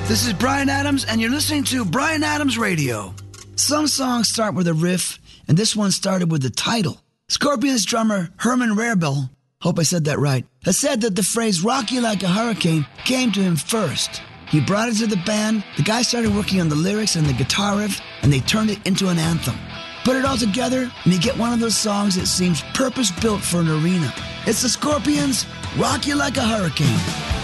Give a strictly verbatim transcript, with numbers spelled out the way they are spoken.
This is Bryan Adams, and you're listening to Bryan Adams Radio. Some songs start with a riff, and this one started with the title. Scorpions drummer Herman Rarebell, hope I said that right, has said that the phrase "rock you like a hurricane" came to him first. He brought it to the band, the guy started working on the lyrics and the guitar riff, and they turned it into an anthem. Put it all together, and you get one of those songs that seems purpose-built for an arena. It's the Scorpions' "Rock You Like a Hurricane."